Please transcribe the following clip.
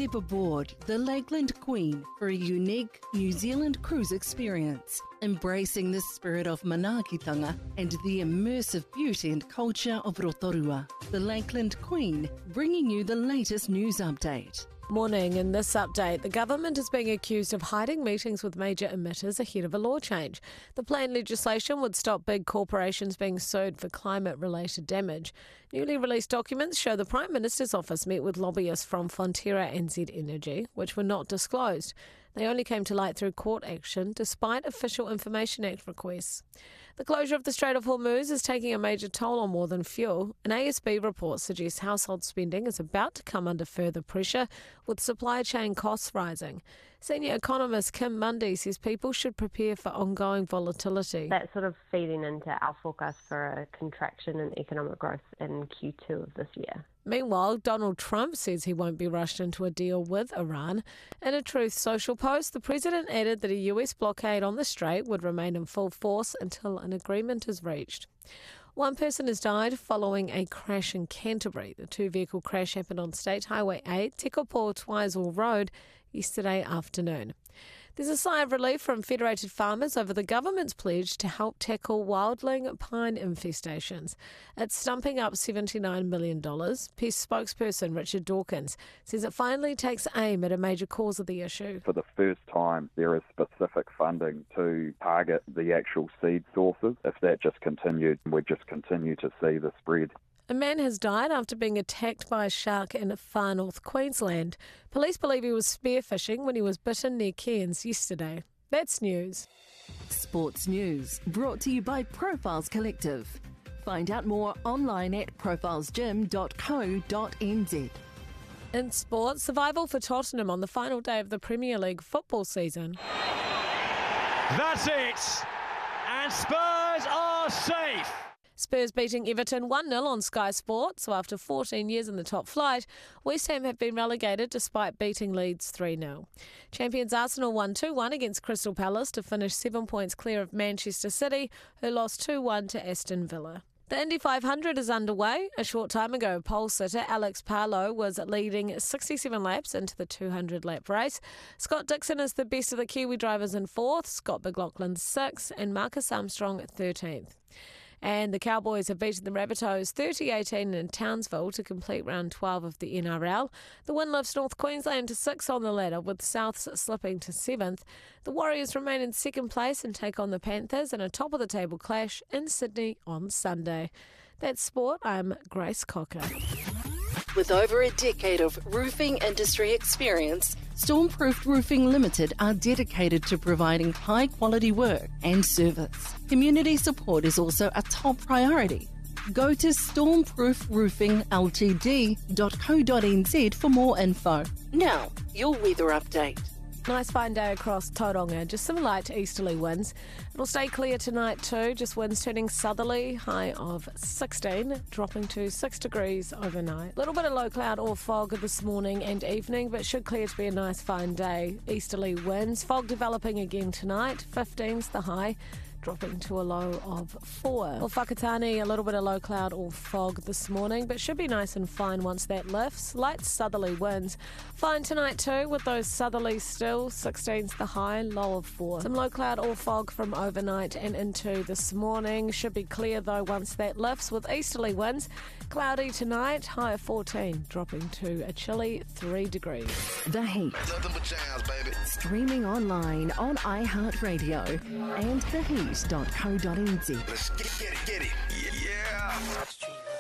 Step aboard the Lakeland Queen for a unique New Zealand cruise experience, embracing the spirit of manaakitanga and the immersive beauty and culture of Rotorua. The Lakeland Queen, bringing you the latest news update. Morning. In this update, the government is being accused of hiding meetings with major emitters ahead of a law change. The planned legislation would stop big corporations being sued for climate-related damage. Newly released documents show the Prime Minister's office met with lobbyists from Fonterra and Z Energy, which were not disclosed. They only came to light through court action, despite Official Information Act requests. The closure of the Strait of Hormuz is taking a major toll on more than fuel. An ASB report suggests household spending is about to come under further pressure, with supply chain costs rising. Senior economist Kim Mundy says people should prepare for ongoing volatility. That's sort of feeding into our forecast for a contraction in economic growth in Q2 of this year. Meanwhile, Donald Trump says he won't be rushed into a deal with Iran. In a Truth Social post, the president added that a US blockade on the strait would remain in full force until an agreement is reached. One person has died following a crash in Canterbury. The two-vehicle crash happened on State Highway 8, Tekapo Twizel Road, yesterday afternoon. There's a sigh of relief from Federated Farmers over the government's pledge to help tackle wildling pine infestations. It's stumping up $79 million. Pest spokesperson Richard Dawkins says it finally takes aim at a major cause of the issue. For the first time, there is specific funding to target the actual seed sources. If that just continued, we'd just continue to see the spread. A man has died after being attacked by a shark in far north Queensland. Police believe he was spearfishing when he was bitten near Cairns yesterday. That's news. Sports news brought to you by Profiles Collective. Find out more online at profilesgym.co.nz. In sports, survival for Tottenham on the final day of the Premier League football season. That's it! And Spurs are safe! Spurs beating Everton 1-0 on Sky Sports. So after 14 years in the top flight, West Ham have been relegated despite beating Leeds 3-0. Champions Arsenal won 2-1 against Crystal Palace to finish 7 points clear of Manchester City, who lost 2-1 to Aston Villa. The Indy 500 is underway. A short time ago, pole sitter Alex Palou was leading 67 laps into the 200-lap race. Scott Dixon is the best of the Kiwi drivers in 4th, Scott McLaughlin 6th, and Marcus Armstrong 13th. And the Cowboys have beaten the Rabbitohs 30-18 in Townsville to complete round 12 of the NRL. The win lifts North Queensland to 6th on the ladder, with Souths slipping to 7th. The Warriors remain in 2nd place and take on the Panthers in a top-of-the-table clash in Sydney on Sunday. That's sport. I'm Grace Cocker. With over a decade of roofing industry experience, Stormproof Roofing Limited are dedicated to providing high-quality work and service. Community support is also a top priority. Go to stormproofroofingltd.co.nz for more info. Now, your weather update. Nice fine day across Tauranga, just some light easterly winds. It'll stay clear tonight too, just winds turning southerly, high of 16, dropping to 6 degrees overnight. A little bit of low cloud or fog this morning and evening, but should clear to be a nice fine day. Easterly winds, fog developing again tonight, 15's the high, dropping to a low of 4. Well, Whakatane, a little bit of low cloud or fog this morning, but should be nice and fine once that lifts. Light southerly winds. Fine tonight too, with those southerly still. 16's the high, low of 4. Some low cloud or fog from overnight and into this morning. Should be clear though once that lifts, with easterly winds. Cloudy tonight, high of 14, dropping to a chilly 3 degrees. The Heat. Nothing but jams, baby. Streaming online on iHeartRadio and theheat.co.nz. Let's get it. Yeah.